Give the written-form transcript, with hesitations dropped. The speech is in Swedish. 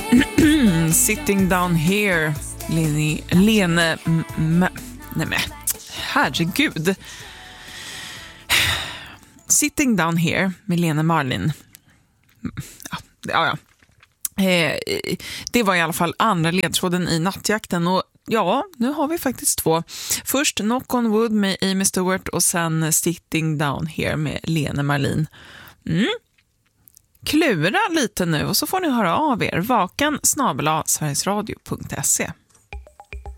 Sitting down here, Lene... Nej men, herregud. Sitting down here med Lene Marlin. Ja. Det var i alla fall andra ledtråden i nattjakten. Och ja, nu har vi faktiskt 2. Först Knock on Wood med Amy Stewart och sen Sitting down here med Lene Marlin. Klura lite nu och så får ni höra av er. vakan@sverigesradio.se